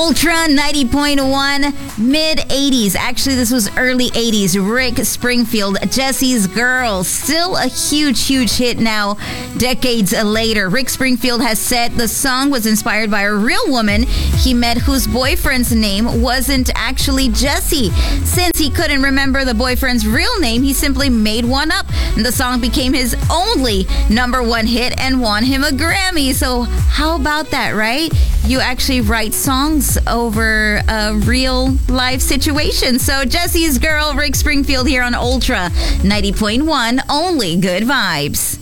Ultra 90.1, mid-80s. Actually, this was early 80s. Rick Springfield, Jesse's Girl. Still a huge, huge hit now, decades later. Rick Springfield has said the song was inspired by a real woman he met whose boyfriend's name wasn't actually Jesse. Since he couldn't remember the boyfriend's real name, he simply made one up. And the song became his only #1 hit and won him a Grammy. So how about that, right? You actually write songs over a real life situation. So Jesse's Girl, Rick Springfield here on Ultra 90.1, only good vibes.